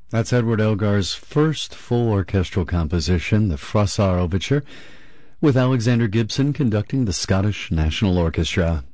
That's Edward Elgar's first full orchestral composition, the Froissart Overture, with Alexander Gibson conducting the Scottish National Orchestra.